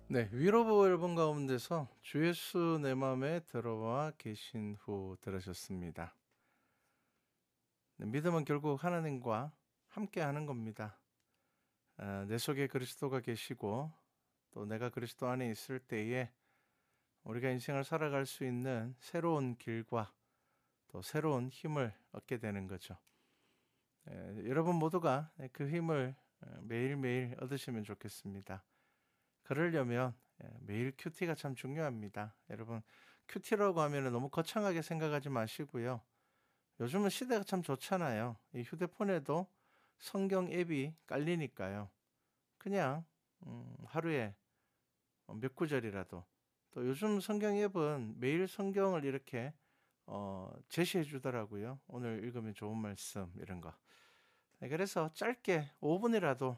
네, 위로보 앨범 가운데서 주 예수 내 맘에 들어와 계신 후 들으셨습니다. 네, 믿음은 결국 하나님과 함께 하는 겁니다. 내 속에 그리스도가 계시고 또 내가 그리스도 안에 있을 때에 우리가 인생을 살아갈 수 있는 새로운 길과 또 새로운 힘을 얻게 되는 거죠. 여러분 모두가 그 힘을 매일매일 얻으시면 좋겠습니다. 그러려면 매일 큐티가 참 중요합니다. 여러분, 큐티라고 하면 너무 거창하게 생각하지 마시고요. 요즘은 시대가 참 좋잖아요. 이 휴대폰에도 성경 앱이 깔리니까요. 그냥 하루에 몇 구절이라도, 또 요즘 성경 앱은 매일 성경을 이렇게 제시해 주더라고요. 오늘 읽으면 좋은 말씀 이런 거. 네, 그래서 짧게 5분이라도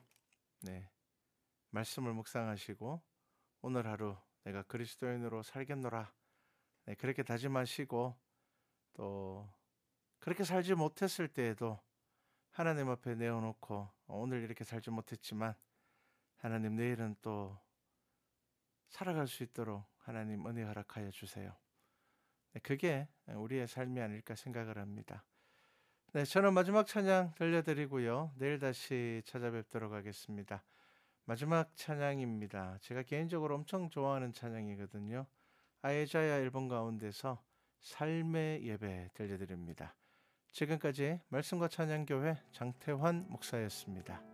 말씀을 묵상하시고 오늘 하루 내가 그리스도인으로 살겠노라. 네, 그렇게 다짐하시고 또 그렇게 살지 못했을 때에도 하나님 앞에 내어놓고 오늘 이렇게 살지 못했지만 하나님 내일은 또 살아갈 수 있도록 하나님 은혜 허락하여 주세요. 네, 그게 우리의 삶이 아닐까 생각을 합니다. 네, 저는 마지막 찬양 들려드리고요. 내일 다시 찾아뵙도록 하겠습니다. 마지막 찬양입니다. 제가 개인적으로 엄청 좋아하는 찬양이거든요. 아이자야 앨범 가운데서 삶의 예배 들려드립니다. 지금까지 말씀과 찬양교회 장태환 목사였습니다.